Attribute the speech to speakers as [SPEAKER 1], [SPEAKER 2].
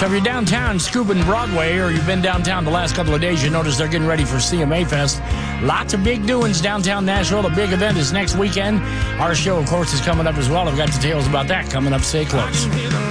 [SPEAKER 1] So if you're downtown Scoopin' Broadway, or you've been downtown the last couple of days, you notice they're getting ready for CMA Fest. Lots of big doings downtown Nashville. The big event is next weekend. Our show, of course, is coming up as well. I've got details about that coming up. Stay close.